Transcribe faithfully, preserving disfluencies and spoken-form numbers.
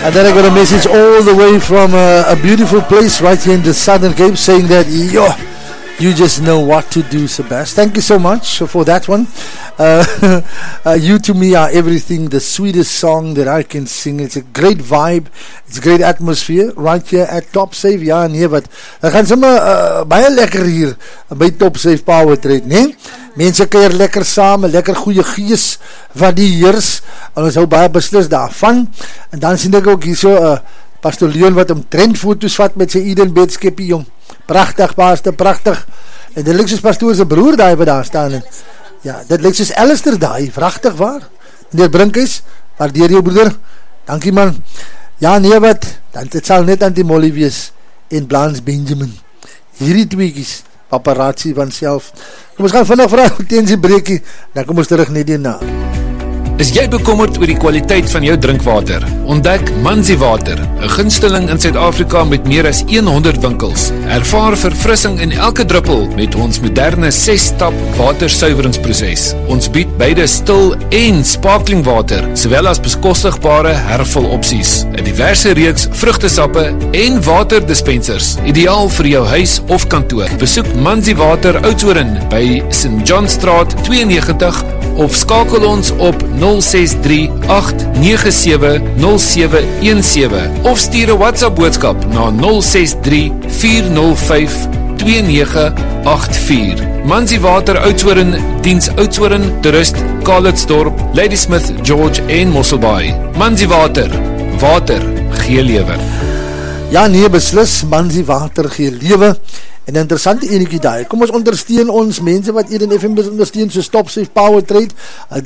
And then I got a message all the way from uh, a beautiful place right here in the Southern Cape saying that, yo, you just know what to do, Sebastian. Thank you so much for that one. Uh, uh, you to me are everything, the sweetest song that I can sing. It's a great vibe. It's a great atmosphere right here at Top Safe. Ja, nee, wat. Dan gaan sommer uh, baie lekker hier by Top Safe Power Trade, nee? Mense keer lekker saam, lekker goeie gees van die heers. En ons hou baie beslis daarvan. En dan sien ek ook hier so uh, Pastor Leon wat om trendfoto's vat met sy Eden bedskeppie, jong. Prachtig, paaste, prachtig. En dit lyk soos pastoor sy broer daar wat daar staan. En, ja, dit lyk soos Alistair daar, prachtig waar. Meneer Brinkhuis, waardeer jou broeder. Dankie man. Ja, nee wat, dan dit sal net aan die Molly wees en Blans Benjamin. Hierdie tweekies, paparazzi van self. Kom ons gaan vinnig vraag teens die breekie, dan kom ons terug net hierna. Is jy bekommerd oor die kwaliteit van jou drinkwater? Ontdek Manzi Water, 'n gunsteling in Suid-Afrika met meer as honderd winkels. Ervaar verfrissing in elke druppel met ons moderne ses-stap watersuiveringsproses. Ons bied beide stil en sparkling water, sowel as bekostigbare hervul opsies, 'n diverse reeks vrugtesappe en waterdispensers, ideaal vir jou huis of kantoor. Besoek Manzi Water Oudtshoorn by Saint John Straat twee en negentig of skakel ons op nul ses drie agt nege sewe nul sewe een sewe of stuur 'n WhatsApp boodskap na nul ses drie vier nul vyf twee nege agt vier. Manzi Water Oudtshoorn diens Oudtshoorn, Toerist, Calitzdorp, Ladysmith, George en Mosselbaai. Manzi Water, water gee lewe. Ja nee, beslis, Manzi Water gee lewe. En interessante enetjie daai. Kom ons ondersteun ons mense wat Eden F M ondersteun, so Top Safe Power Trade.